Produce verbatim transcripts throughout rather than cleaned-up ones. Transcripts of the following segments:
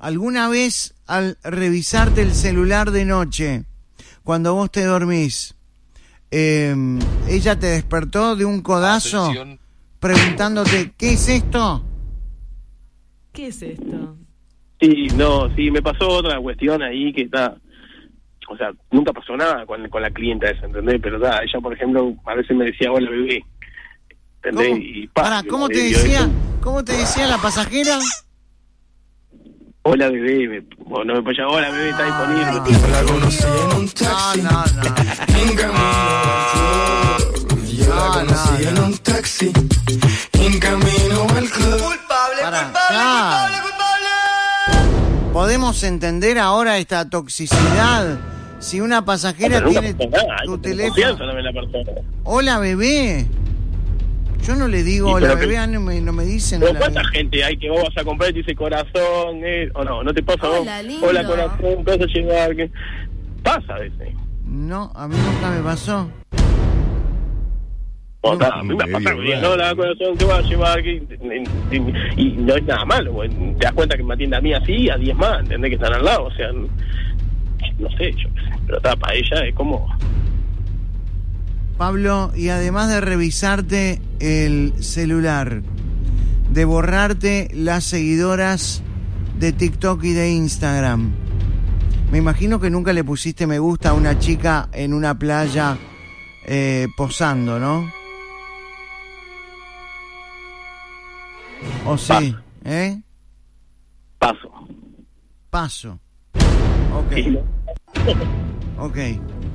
¿alguna vez al revisarte el celular de noche, cuando vos te dormís, eh, ella te despertó de un codazo Atención. preguntándote, ¿qué es esto? ¿Qué es esto? Sí, no, sí, me pasó otra cuestión ahí que está... O sea, nunca pasó nada con, con la clienta esa, ¿entendés? Pero da, ella, por ejemplo, a veces me decía, hola, bebé. ¿Entendés? ¿Cómo? Y, pa, Pará, ¿cómo te bebé, decía? yo, ¿Cómo te decía la pasajera? Hola, bebé. Me, bueno, no me ponía, hola, bebé, está disponible. Yo la conocí en un taxi. No, no, no. En camino. Yo la No, conocí no, en no. un taxi. En camino al club. Culpable, Pará, culpable, ya. culpable, culpable. ¿Podemos entender ahora esta toxicidad? Si una pasajera Pero nunca tiene pasó nada, hay tu que tener teléfono... confianza también en la persona. Hola, bebé. Yo no le digo Sí, hola, pero bebé, que- ah, no me, no me dicen Pero hola, ¿cuánta bebé. gente hay que vos vas a comprar y te dice corazón, eh? O no, no te pasa vos. Hola, lindo. Hola, corazón, ¿qué vas a llevar? ¿Qué? Pasa a veces. No, a mí nunca me pasó. O No. sea, a mí me pasa bien, no, la corazón, ¿qué vas a llevar? ¿Qué? Y, y, y no es nada malo, güey. Te das cuenta que me atiende a mí así, a diez más, ¿entendés? Que están al lado, o sea, no sé, yo qué sé. Pero está, para ella es como... Pablo, y además de revisarte el celular, de borrarte las seguidoras de TikTok y de Instagram, me imagino que nunca le pusiste me gusta a una chica en una playa eh, posando, ¿no? ¿O sí? ¿Eh? Paso. Paso. Sí, Ok, ¿no? ok.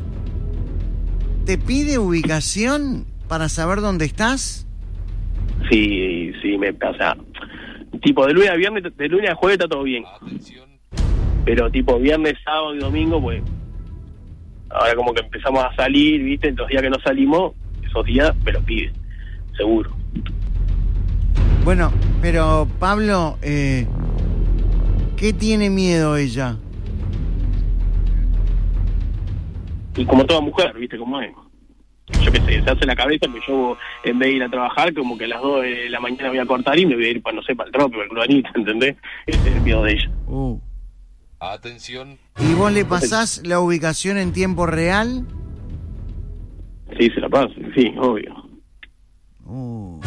¿Te pide ubicación para saber dónde estás? Sí, sí, me pasa. Tipo, de lunes a viernes, de lunes a jueves está todo bien. Pero tipo, viernes, sábado y domingo, pues... Ahora como que empezamos a salir, ¿viste? Los días que no salimos, esos días me lo pide, seguro. Bueno, pero Pablo, eh, ¿qué tiene miedo ella? Y como toda mujer, ¿viste cómo es? Yo qué sé, se hace la cabeza que yo, en vez de ir a trabajar, como que a las dos de la mañana voy a cortar y me voy a ir, para no sé, para el trope, para el Clubanita, ¿entendés? Ese es el miedo de ella. Uh. Atención. ¿Y vos le pasás la ubicación en tiempo real? Sí, se la paso, sí, obvio. Uh.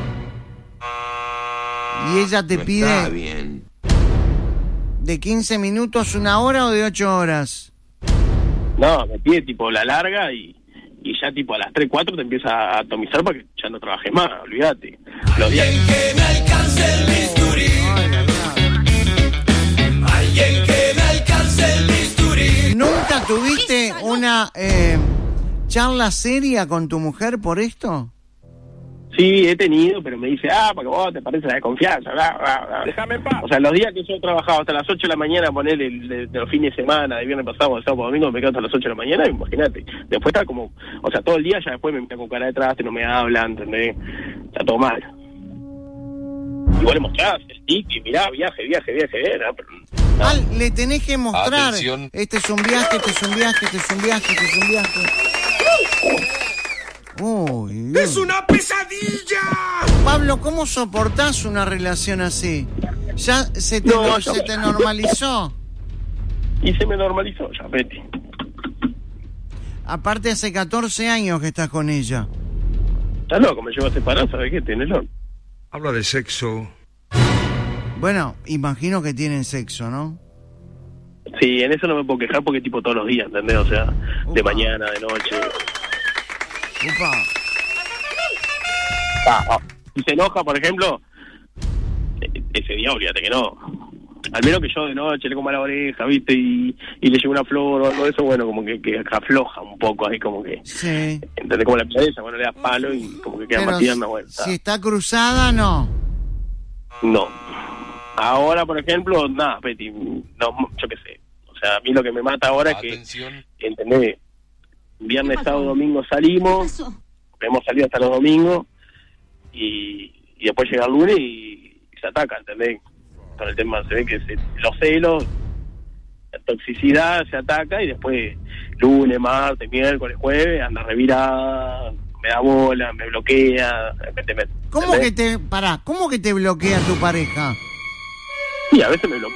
¿Y ella te No pide está bien. de quince minutos, una hora o de ocho horas? No, me pide tipo la larga y, y ya tipo a las tres, cuatro te empieza a atomizar para que ya no trabajes más, olvídate. Los días... Que me alcance el bisturí. Ay, ay, ay. Alguien que me alcance el bisturí. ¿Nunca tuviste una eh, charla seria con tu mujer por esto? Sí, he tenido, pero me dice, ah, porque vos te parece la desconfianza, bla, bla, bla. Déjame en paz. O sea, los días que yo he trabajado hasta las ocho de la mañana, poner el, de, de los fines de semana, de viernes pasado, de sábado, domingo, me quedo hasta las ocho de la mañana, imagínate. Después está como, o sea, todo el día ya después me mira con cara detrás, no me hablan, ¿entendés? Está todo mal. Igual le mostrás, sticky, mirá, viaje, viaje, viaje, era, pero... no. Ah, le tenés que mostrar. Atención. Este es un viaje, este es un viaje, este es un viaje, este es un viaje. Uy, ¡Es una pesadilla! Pablo, ¿cómo soportás una relación así? ¿Ya se te, No, no- no. se te normalizó? Y se me normalizó ya, Betty. Aparte hace catorce años que estás con ella. Está loco, me llevo a separar, ¿sabes qué? Tiene loco. Habla de sexo. Bueno, imagino que tienen sexo, ¿no? Sí, en eso no me puedo quejar porque tipo todos los días, ¿entendés? O sea, de Upa. mañana, de noche. Upa. Ah, ah. Si se enoja, por ejemplo, e- ese día, olvídate que no. Al menos que yo de noche le como a la oreja, ¿viste? Y, y le llevo una flor o algo de eso, bueno, como que, que afloja un poco ahí, como que... Sí. ¿Entendés? Como la piedeza, bueno, le das palo y como que queda Pero más tierna, bueno. si está cruzada, no. No. Ahora, por ejemplo, nada, Betty, no, yo qué sé. O sea, a mí lo que me mata ahora es que, Atención. ¿entendés? Viernes, ¿Qué pasó? sábado, domingo salimos, hemos salido hasta los domingos y, y después llega el lunes y, y se ataca, ¿entendés? Con el tema se ve que se, los celos, la toxicidad se ataca y después lunes, martes, miércoles, jueves, anda revirada, me da bola, me bloquea, de repente me- ¿Cómo ¿entendés? que te, pará, cómo que te bloquea tu pareja? Sí, a veces me bloquea.